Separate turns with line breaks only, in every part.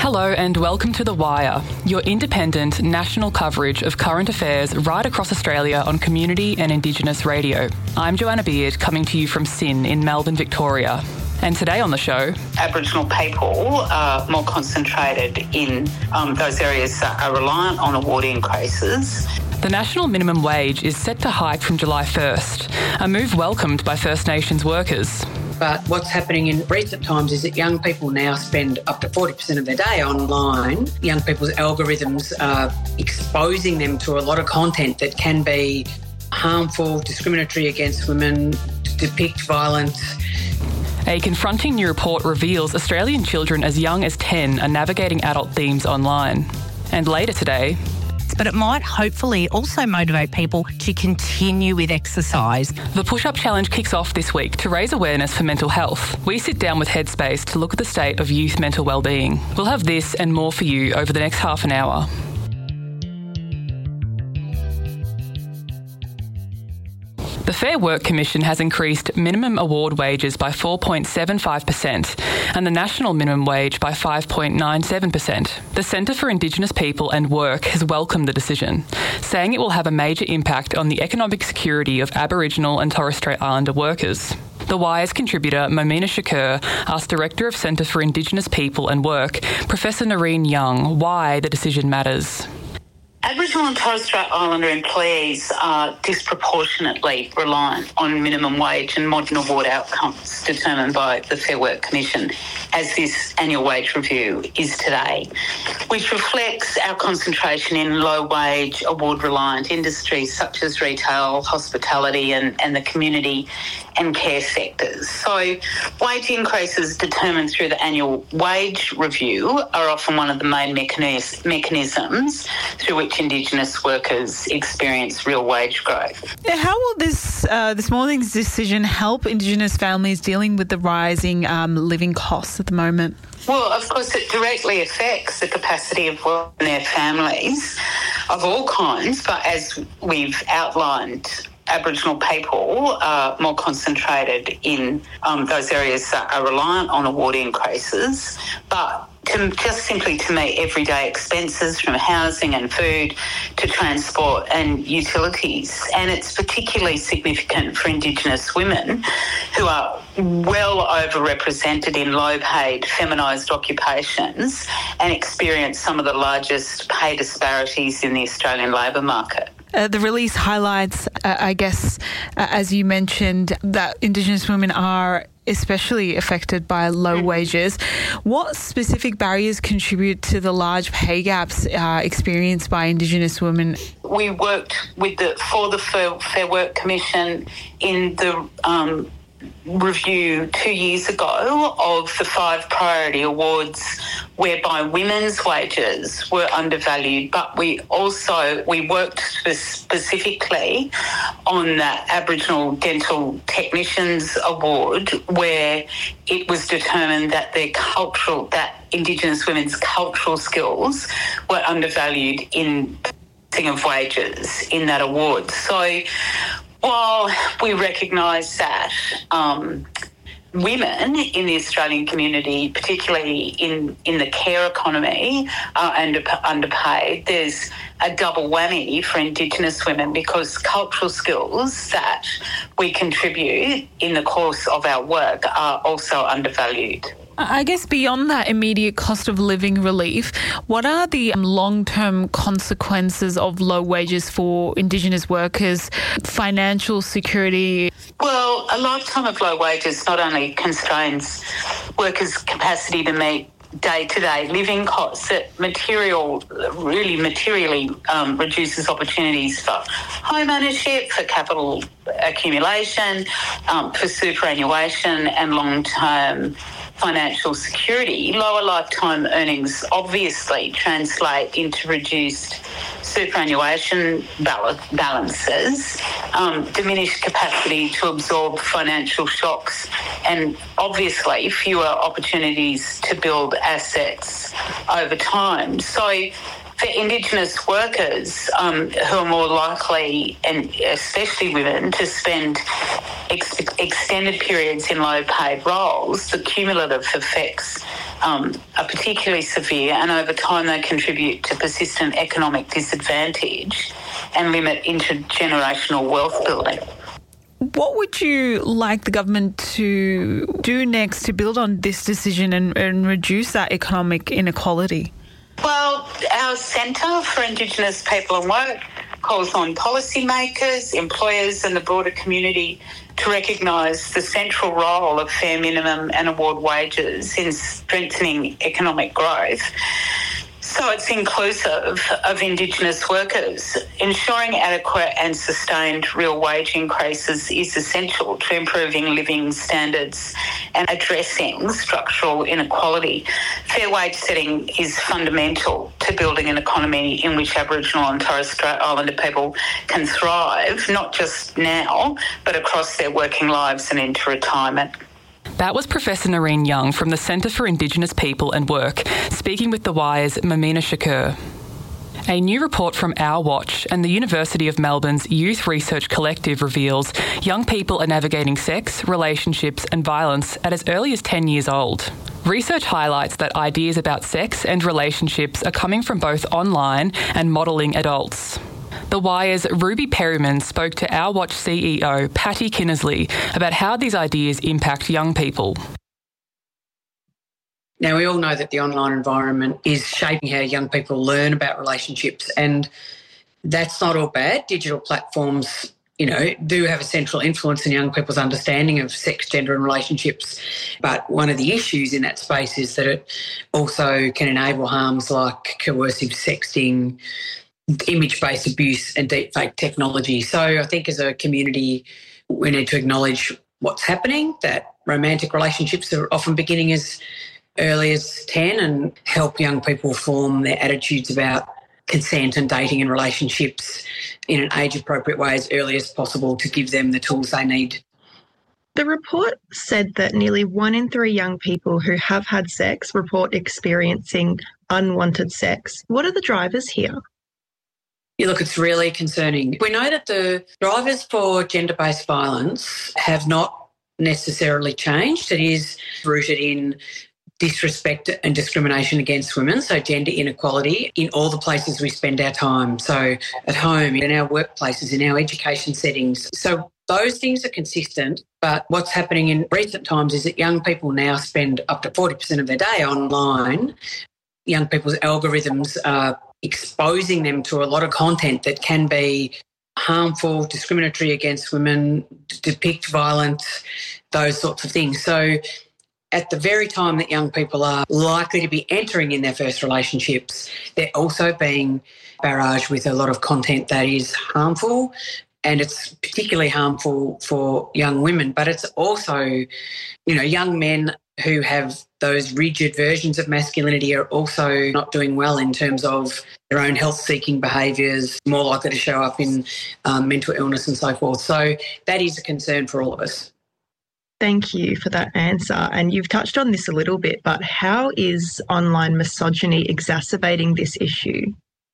Hello and welcome to The Wire, your independent national coverage of current affairs right across Australia on community and Indigenous radio. I'm Joanna Beard, coming to you from SYN in Melbourne, Victoria. And today on the show,
Aboriginal people are more concentrated in those areas that are reliant on award increases.
The national minimum wage is set to hike from July 1st, a move welcomed by First Nations workers.
But what's happening in recent times is that young people now spend up to 40% of their day online. Young people's algorithms are exposing them to a lot of content that can be harmful, discriminatory against women, depict violence.
A confronting new report reveals Australian children as young as 10 are navigating adult themes online. And later today,
but it might hopefully also motivate people to continue with exercise.
The Push-Up Challenge kicks off this week to raise awareness for mental health. We sit down with Headspace to look at the state of youth mental wellbeing. We'll have this and more for you over the next half an hour. The Fair Work Commission has increased minimum award wages by 4.75% and the national minimum wage by 5.97%. The Centre for Indigenous People and Work has welcomed the decision, saying it will have a major impact on the economic security of Aboriginal and Torres Strait Islander workers. The Wire's contributor, Momina Shakur, asked Director of Centre for Indigenous People and Work, Professor Noreen Young, why the decision matters.
Aboriginal and Torres Strait Islander employees are disproportionately reliant on minimum wage and modern award outcomes determined by the Fair Work Commission, as this annual wage review is today, which reflects our concentration in low-wage, award-reliant industries such as retail, hospitality and the community and care sectors. So wage increases determined through the annual wage review are often one of the main mechanisms through which Indigenous workers experience real wage growth.
How will this morning's decision help Indigenous families dealing with the rising living costs at the moment?
Well, of course, it directly affects the capacity of work in their families of all kinds, but as we've outlined, Aboriginal people are more concentrated in those areas that are reliant on award increases, but just simply to meet everyday expenses from housing and food to transport and utilities. And it's particularly significant for Indigenous women who are well overrepresented in low-paid, feminised occupations and experience some of the largest pay disparities in the Australian labour market.
The release highlights, as you mentioned, that Indigenous women are especially affected by low wages. What specific barriers contribute to the large pay gaps experienced by Indigenous women?
We worked for the Fair Work Commission in the review 2 years ago of the 5 priority awards whereby women's wages were undervalued, but we worked specifically on the Aboriginal Dental Technicians Award, where it was determined that Indigenous women's cultural skills were undervalued in of wages in that award. So while we recognise that women in the Australian community, particularly in the care economy, are underpaid, there's a double whammy for Indigenous women because cultural skills that we contribute in the course of our work are also undervalued.
I guess beyond that immediate cost of living relief, what are the long-term consequences of low wages for Indigenous workers, financial security?
Well, a lifetime of low wages not only constrains workers' capacity to meet day-to-day living costs, it materially reduces opportunities for home ownership, for capital accumulation, for superannuation and long-term financial security. Lower lifetime earnings obviously translate into reduced superannuation balances, diminished capacity to absorb financial shocks, and obviously fewer opportunities to build assets over time. So for Indigenous workers who are more likely, and especially women, to spend extended periods in low-paid roles, the cumulative effects are particularly severe, and over time they contribute to persistent economic disadvantage and limit intergenerational wealth building.
What would you like the government to do next to build on this decision and reduce that economic inequality?
Well, our Centre for Indigenous People and Work calls on policymakers, employers and the broader community to recognise the central role of fair minimum and award wages in strengthening economic growth. So it's inclusive of Indigenous workers. Ensuring adequate and sustained real wage increases is essential to improving living standards and addressing structural inequality. Fair wage setting is fundamental to building an economy in which Aboriginal and Torres Strait Islander people can thrive, not just now, but across their working lives and into retirement.
That was Professor Noreen Young from the Centre for Indigenous People and Work, speaking with The Wire's Mamina Shakur. A new report from Our Watch and the University of Melbourne's Youth Research Collective reveals young people are navigating sex, relationships and violence at as early as 10 years old. Research highlights that ideas about sex and relationships are coming from both online and modelling adults. The Wire's Ruby Perryman spoke to Our Watch CEO Patty Kinnersley about how these ideas impact young people.
Now, we all know that the online environment is shaping how young people learn about relationships, and that's not all bad. Digital platforms, do have a central influence in young people's understanding of sex, gender and relationships. But one of the issues in that space is that it also can enable harms like coercive sexting, image-based abuse and deepfake technology. So I think as a community we need to acknowledge what's happening, that romantic relationships are often beginning as early as 10 and help young people form their attitudes about consent and dating and relationships in an age-appropriate way as early as possible to give them the tools they need.
The report said that nearly 1 in 3 young people who have had sex report experiencing unwanted sex. What are the drivers here?
Yeah, look, it's really concerning. We know that the drivers for gender-based violence have not necessarily changed. It is rooted in disrespect and discrimination against women, so gender inequality in all the places we spend our time, so at home, in our workplaces, in our education settings. So those things are consistent, but what's happening in recent times is that young people now spend up to 40% of their day online. Young people's algorithms are exposing them to a lot of content that can be harmful, discriminatory against women, depict violence, those sorts of things. So at the very time that young people are likely to be entering in their first relationships, they're also being barraged with a lot of content that is harmful, and it's particularly harmful for young women. But it's also, young men who have those rigid versions of masculinity are also not doing well in terms of their own health-seeking behaviours, more likely to show up in mental illness and so forth. So that is a concern for all of us.
Thank you for that answer. And you've touched on this a little bit, but how is online misogyny exacerbating this issue?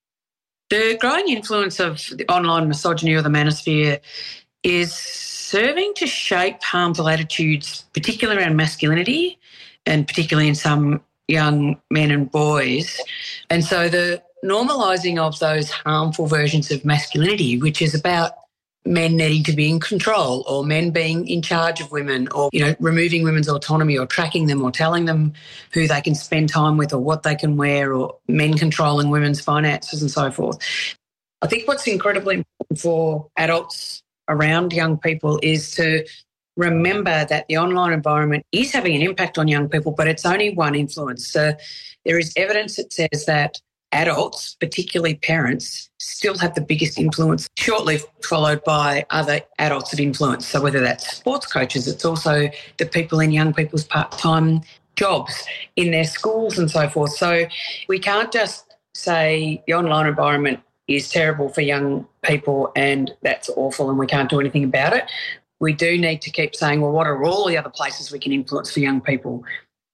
The growing influence of the online misogyny or the manosphere is serving to shape harmful attitudes, particularly around masculinity and particularly in some young men and boys. And so the normalising of those harmful versions of masculinity, which is about men needing to be in control or men being in charge of women or, removing women's autonomy or tracking them or telling them who they can spend time with or what they can wear, or men controlling women's finances and so forth. I think what's incredibly important for adults around young people is to remember that the online environment is having an impact on young people, but it's only one influence. So there is evidence that says that adults, particularly parents, still have the biggest influence, shortly followed by other adults of influence. So whether that's sports coaches, it's also the people in young people's part-time jobs, in their schools and so forth. So we can't just say the online environment is terrible for young people and that's awful and we can't do anything about it. We do need to keep saying, well, what are all the other places we can influence for young people?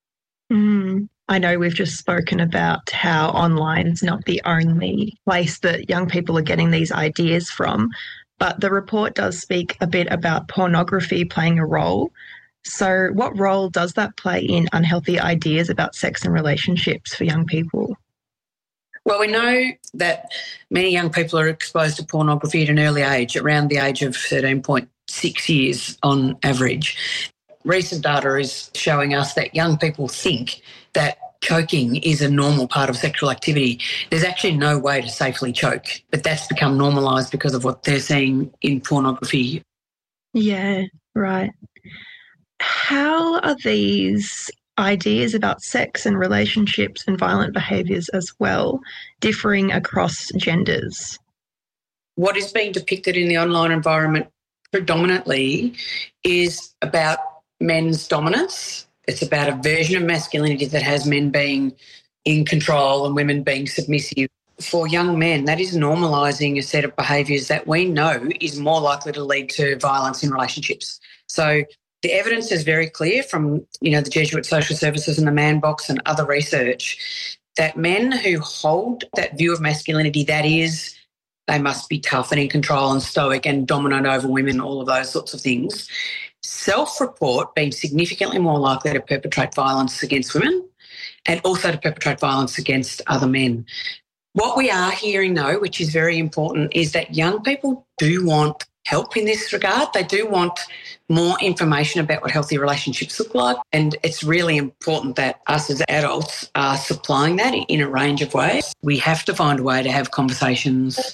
I know we've just spoken about how online's not the only place that young people are getting these ideas from, but the report does speak a bit about pornography playing a role. So what role does that play in unhealthy ideas about sex and relationships for young people?
Well, we know that many young people are exposed to pornography at an early age, around the age of 13.6 years on average. Recent data is showing us that young people think that choking is a normal part of sexual activity. There's actually no way to safely choke, but that's become normalised because of what they're seeing in pornography.
Yeah, right. How are these ideas about sex and relationships and violent behaviours as well differing across genders?
What is being depicted in the online environment predominantly is about men's dominance. It's about a version of masculinity that has men being in control and women being submissive. For young men, that is normalising a set of behaviours that we know is more likely to lead to violence in relationships. So the evidence is very clear from, the Jesuit Social Services and the Man Box and other research that men who hold that view of masculinity, that is, they must be tough and in control and stoic and dominant over women, all of those sorts of things, self-report being significantly more likely to perpetrate violence against women and also to perpetrate violence against other men. What we are hearing, though, which is very important, is that young people do want help in this regard. They do want more information about what healthy relationships look like, and it's really important that us as adults are supplying that in a range of ways. We have to find a way to have conversations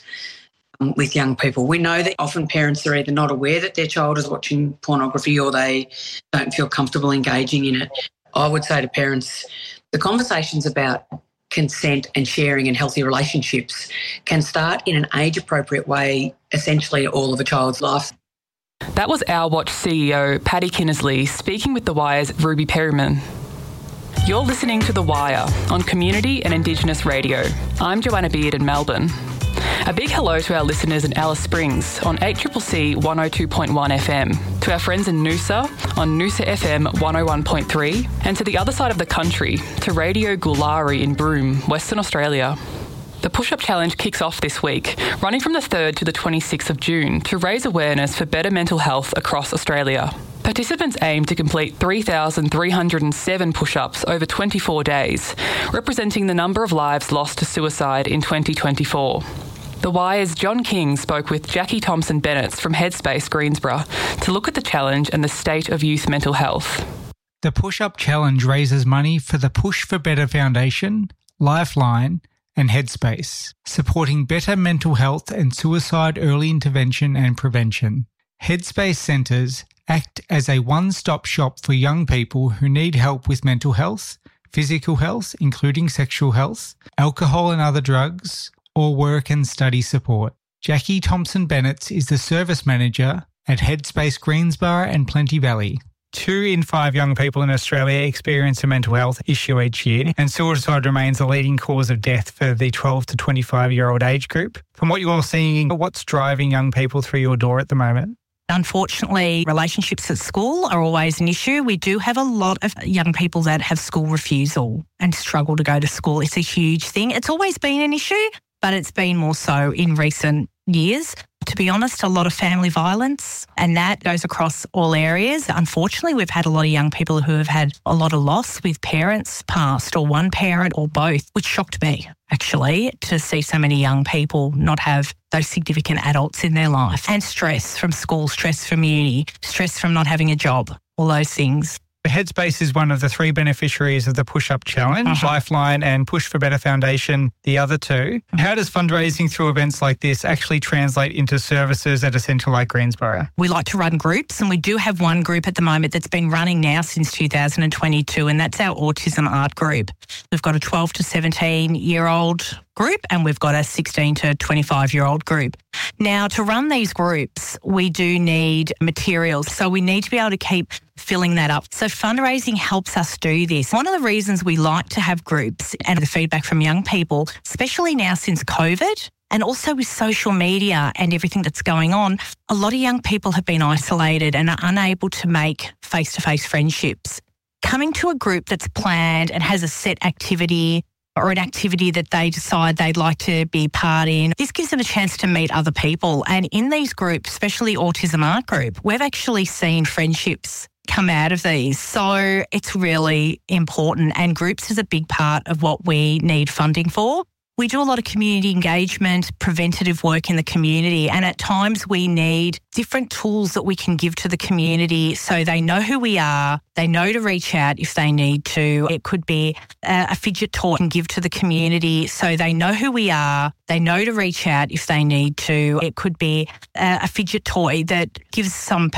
with young people. We know that often parents are either not aware that their child is watching pornography or they don't feel comfortable engaging in it. I would say to parents, the conversations about consent and sharing and healthy relationships can start in an age-appropriate way, essentially all of a child's life.
That was Our Watch CEO Paddy Kinnersley speaking with The Wire's Ruby Perryman. You're listening to The Wire on Community and Indigenous Radio. I'm Joanna Beard in Melbourne. A big hello to our listeners in Alice Springs on 8CCC 102.1 FM, to our friends in Noosa on Noosa FM 101.3, and to the other side of the country, to Radio Gulari in Broome, Western Australia. The Push-Up Challenge kicks off this week, running from the 3rd to the 26th of June to raise awareness for better mental health across Australia. Participants aim to complete 3,307 push-ups over 24 days, representing the number of lives lost to suicide in 2024. The Wire's John King spoke with Jackie Thompson-Bennett from Headspace Greensborough to look at the challenge and the state of youth mental health.
The Push-Up Challenge raises money for the Push for Better Foundation, Lifeline and Headspace, supporting better mental health and suicide early intervention and prevention. Headspace centres act as a one-stop shop for young people who need help with mental health, physical health, including sexual health, alcohol and other drugs, or work and study support. Jackie Thompson-Bennett is the service manager at Headspace Greensborough and Plenty Valley. 2 in 5 young people in Australia experience a mental health issue each year, and suicide remains the leading cause of death for the 12 to 25-year-old age group. From what you're seeing, what's driving young people through your door at the moment?
Unfortunately, relationships at school are always an issue. We do have a lot of young people that have school refusal and struggle to go to school. It's a huge thing. It's always been an issue, but it's been more so in recent years. To be honest, a lot of family violence, and that goes across all areas. Unfortunately, we've had a lot of young people who have had a lot of loss with parents passed, or one parent or both, which shocked me, actually, to see so many young people not have those significant adults in their life. And stress from school, stress from uni, stress from not having a job, all those things.
Headspace is one of the 3 beneficiaries of the Push-Up Challenge, Lifeline and Push for Better Foundation, the other 2. How does fundraising through events like this actually translate into services at a centre like Greensborough?
We like to run groups, and we do have one group at the moment that's been running now since 2022, and that's our Autism Art Group. We've got a 12 to 17-year-old group, and we've got a 16 to 25-year-old group. Now, to run these groups, we do need materials, so we need to be able to keep filling that up. So fundraising helps us do this. One of the reasons we like to have groups, and the feedback from young people, especially now since COVID, and also with social media and everything that's going on, a lot of young people have been isolated and are unable to make face-to-face friendships. Coming to a group that's planned and has a set activity, or an activity that they decide they'd like to be part in, this gives them a chance to meet other people. And in these groups, especially Autism Art Group, we've actually seen friendships come out of these. So it's really important, and groups is a big part of what we need funding for. We do a lot of community engagement, preventative work in the community, and at times we need different tools that we can give to the community so they know who we are, they know to reach out if they need to. It could be a fidget toy can give to the community so they know who we are, they know to reach out if they need to. It could be a fidget toy that gives some